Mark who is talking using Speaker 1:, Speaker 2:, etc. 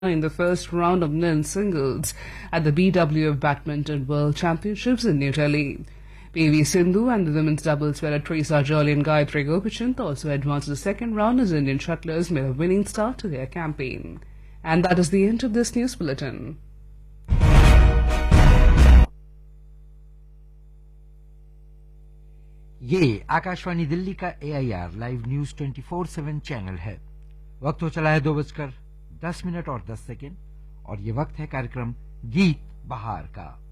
Speaker 1: in the first round of men's singles at the BWF Badminton World Championships in New Delhi. PV Sindhu and the women's doubles winner Teresa Jolie and Gayatri Gopichand also advanced to the second round as Indian shuttlers made a winning start to their campaign. And that is the end of this news bulletin.
Speaker 2: ये आकाशवाणी दिल्ली का AIR live news 24/7 channel है। वक्त हो चला है 2:10 और 10 second और ये वक्त है कार्यक्रम गीत बहार का।